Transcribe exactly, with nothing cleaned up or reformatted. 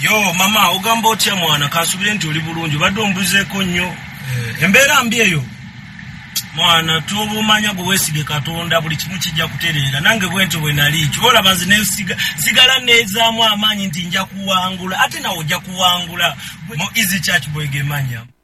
Yo mama ogamba otya mwana kasubire nti oli bulungi badde ombuzeeko nnyo embeera mbi eyo mwana tubumanya gwe weesige Katonda buli kimu kijja kutereera nange bwento bwe nali kibola banzi ne siga sigala nezaamu amaanyi nti nja kuwangula ate nawo ojja kuwangula mo easy church boy gemanya